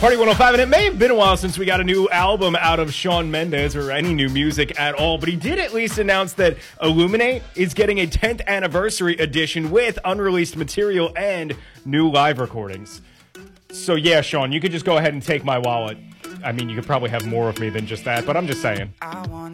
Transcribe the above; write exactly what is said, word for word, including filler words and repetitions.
Party one oh five, and it may have been a while since we got a new album out of Shawn Mendes or any new music at all, but he did at least announce that Illuminate is getting a tenth anniversary edition with unreleased material and new live recordings. So yeah, Sean, you could just go ahead and take my wallet. I mean, you could probably have more of me than just that, but I'm just saying.